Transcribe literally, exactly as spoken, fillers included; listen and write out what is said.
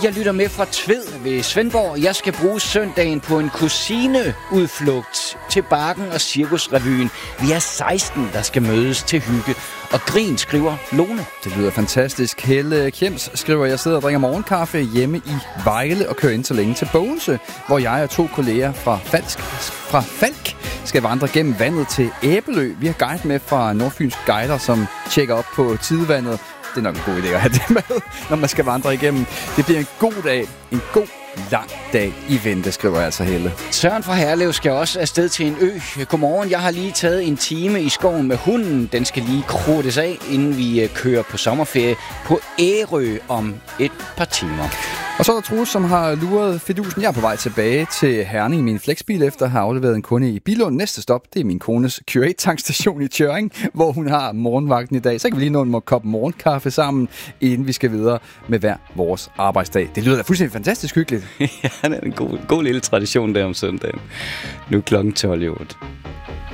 jeg lytter med fra Tved ved Svendborg. Jeg skal bruge søndagen på en kusineudflugt til Bakken og Cirkusrevyen. Vi er seksten, der skal mødes til hygge. Og grin, skriver Lone. Det lyder fantastisk. Helle Kjems skriver, jeg sidder og drikker morgenkaffe hjemme i Vejle og kører ind så længe til Bogense, hvor jeg og to kolleger fra Falsk, fra Falk skal vandre gennem vandet til Æbelø. Vi har guide med fra Nordfyns Guider, som tjekker op på tidevandet. Det er nok en god idé at have det med, når man skal vandre igennem. Det bliver en god dag, en god lang dag i vente, skriver altså Helle. Søren fra Herlev skal også afsted til en ø. Godmorgen, jeg har lige taget en time i skoven med hunden. Den skal lige krudtes af, inden vi kører på sommerferie på Ærø om et par timer. Og så er der Troels, som har luret fidusen. Jeg er på vej tilbage til Herning i min flexbil, efter at have afleveret en kunde i Billund. Næste stop, det er min kones Q otte-tankstation i Tjøring, hvor hun har morgenvagten i dag. Så kan vi lige nå en kop morgenkaffe sammen, inden vi skal videre med hver vores arbejdsdag. Det lyder da fuldstændig fantastisk hyggeligt. Ja, det er en god, god lille tradition der om søndagen. Nu klokken tolv i otte.